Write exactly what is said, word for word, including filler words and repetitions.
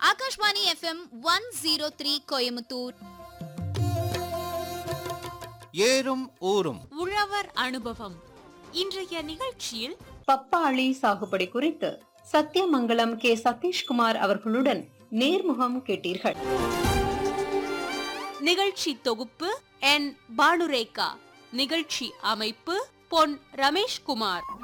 Akashvani FM one zero three Coimbatore. ஏறும் ஊரும் உழவர் அனுபவம். இன்றைய நிகழ்ச்சியில் பப்பாளி சாகுபடி குறித்து சத்தியமங்கலம் கே சதீஷ்குமார் அவர்களுடன் நேர்முகம் கேட்டீர்கள். நிகழ்ச்சி தொகுப்பு என் பானுரேகா. நிகழ்ச்சி அமைப்பு பொன் ரமேஷ்குமார்.